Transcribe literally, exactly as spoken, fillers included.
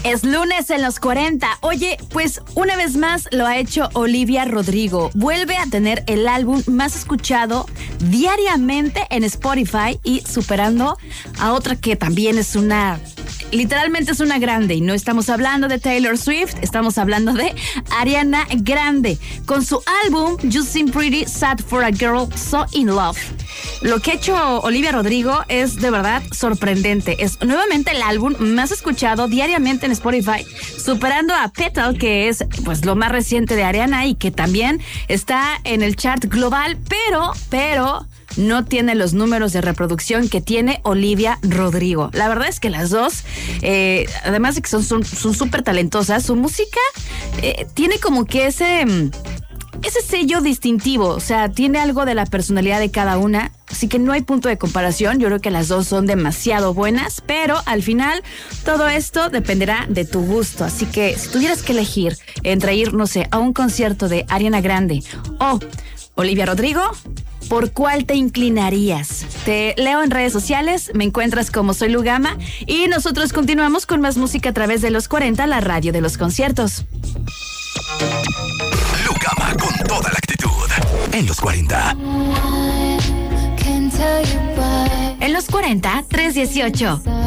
Es lunes en los cuarenta. Oye, pues una vez más lo ha hecho Olivia Rodrigo. Vuelve a tener el álbum más escuchado diariamente en Spotify y superando a otra que también es una... literalmente es una grande, y no estamos hablando de Taylor Swift, estamos hablando de Ariana Grande, con su álbum You Seem Pretty Sad for a Girl So In Love. Lo que ha hecho Olivia Rodrigo es de verdad sorprendente. Es nuevamente el álbum más escuchado diariamente en Spotify, superando a Petal, que es pues lo más reciente de Ariana y que también está en el chart global, pero, pero... no tiene los números de reproducción que tiene Olivia Rodrigo. La verdad es que las dos, eh, además de que son súper son, son talentosas, su música eh, tiene como que ese, ese sello distintivo. O sea, tiene algo de la personalidad de cada una. Así que no hay punto de comparación. Yo creo que las dos son demasiado buenas, pero al final todo esto dependerá de tu gusto. Así que si tuvieras que elegir entre ir, no sé, a un concierto de Ariana Grande o Olivia Rodrigo, ¿por cuál te inclinarías? Te leo en redes sociales, me encuentras como Soy Lugama y nosotros continuamos con más música a través de los cuarenta, la radio de los conciertos. Lugama con toda la actitud en los cuarenta. En los cuarenta, trescientos dieciocho.